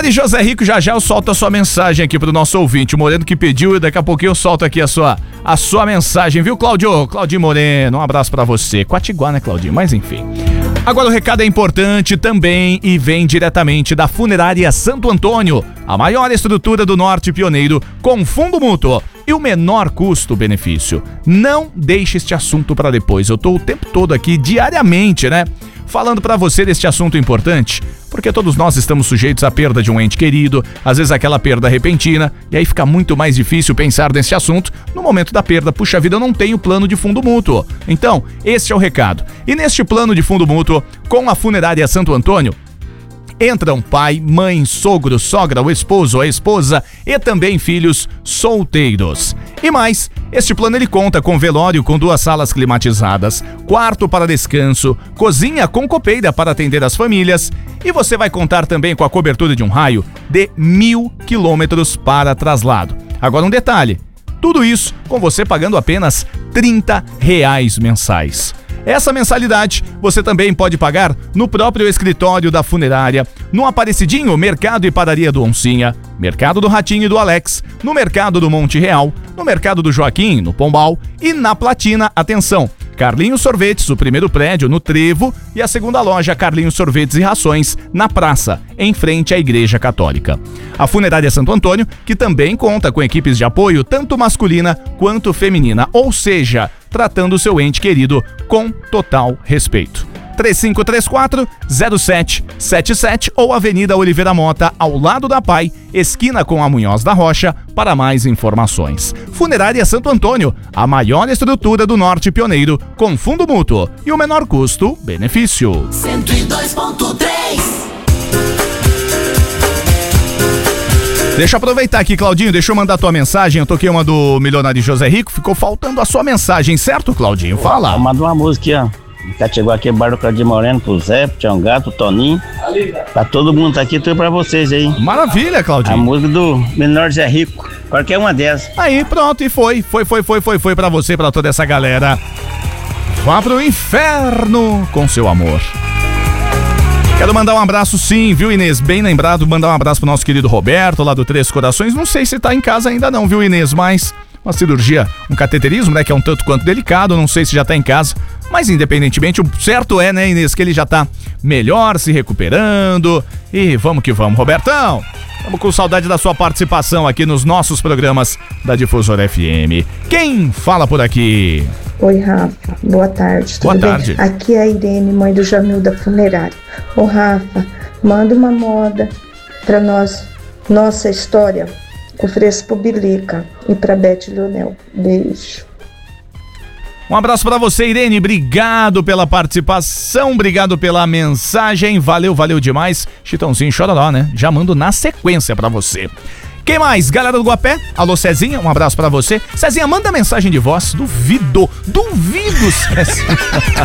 Milionário José Rico, já eu solto a sua mensagem aqui pro nosso ouvinte, o Moreno que pediu, e daqui a pouquinho eu solto aqui a sua mensagem, viu, Claudinho Moreno, um abraço pra você. Quatiguá, né, Claudinho? Mas enfim. Agora o recado é importante também e vem diretamente da Funerária Santo Antônio, a maior estrutura do Norte Pioneiro, com fundo mútuo e o menor custo-benefício. Não deixe este assunto para depois, eu tô o tempo todo aqui, diariamente, né, falando para você deste assunto importante, porque todos nós estamos sujeitos à perda de um ente querido, às vezes aquela perda repentina, e aí fica muito mais difícil pensar nesse assunto no momento da perda. Puxa vida, eu não tenho plano de fundo mútuo. Então, este é o recado. E neste plano de fundo mútuo, com a Funerária Santo Antônio, entram pai, mãe, sogro, sogra, o esposo, a esposa e também filhos solteiros. E mais, este plano ele conta com velório com 2 salas climatizadas, quarto para descanso, cozinha com copeira para atender as famílias, e você vai contar também com a cobertura de um raio de 1.000 quilômetros para traslado. Agora um detalhe, tudo isso com você pagando apenas R$30 mensais. Essa mensalidade você também pode pagar no próprio escritório da funerária, no Aparecidinho, Mercado e Padaria do Oncinha, Mercado do Ratinho e do Alex, no Mercado do Monte Real, no Mercado do Joaquim, no Pombal e na Platina, atenção, Carlinhos Sorvetes, o primeiro prédio no Trevo e a segunda loja Carlinhos Sorvetes e Rações na praça, em frente à Igreja Católica. A Funerária Santo Antônio, que também conta com equipes de apoio tanto masculina quanto feminina, ou seja, tratando o seu ente querido com total respeito. 3534-0777 ou Avenida Oliveira Mota, ao lado da PAI, esquina com a Munhoz da Rocha, para mais informações. Funerária Santo Antônio, a maior estrutura do Norte Pioneiro, com fundo mútuo e o menor custo-benefício. 102.3. Deixa eu aproveitar aqui, Claudinho, deixa eu mandar a tua mensagem. Eu toquei uma do Milionário José Rico, ficou faltando a sua mensagem, certo, Claudinho? Fala. Mandou uma música, ó. Chegou aqui, Bar do Claudinho Moreno, pro Zé, pro Tião Gato, pro Toninho. Pra todo mundo tá aqui, tudo pra vocês aí. Maravilha, Claudinho. A música do Menor Zé Rico, qualquer uma dessas. Aí, pronto, e foi pra você, pra toda essa galera. Vá pro inferno com seu amor. Quero mandar um abraço sim, viu, Inês? Bem lembrado, mandar um abraço pro nosso querido Roberto, lá do Três Corações. Não sei se tá em casa ainda não, viu, Inês? Mas uma cirurgia, um cateterismo, né, que é um tanto quanto delicado, não sei se já tá em casa. Mas independentemente, o certo é, né, Inês, que ele já tá melhor, se recuperando. E vamos que vamos, Robertão! Estamos com saudade da sua participação aqui nos nossos programas da Difusora FM. Quem fala por aqui? Oi, Rafa. Boa tarde. Boa tarde. Bem? Aqui é a Irene, mãe do Jamil da Funerária. Ô, Rafa, manda uma moda pra nós, nossa história, com Fresco Bilica e pra Beth Leonel. Beijo. Um abraço pra você, Irene, obrigado pela participação, obrigado pela mensagem, valeu demais. Chitãozinho Chororó, né? Já mando na sequência pra você. Quem mais? Galera do Guapé, alô Cezinha, um abraço pra você. Cezinha, manda mensagem de voz, duvido, Cezinha.